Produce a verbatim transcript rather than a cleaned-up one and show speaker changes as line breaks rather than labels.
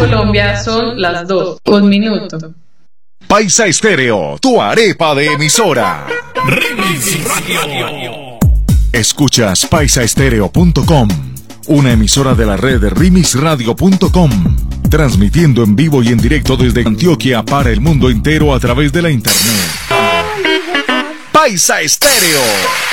Colombia son las dos, un minuto.
Paisa Estéreo, tu arepa de emisora.
Remix Radio.
Escuchas paisa estéreo punto com, una emisora de la red remix radio punto com, transmitiendo en vivo y en directo desde Antioquia para el mundo entero a través de la internet. Paisa Estéreo.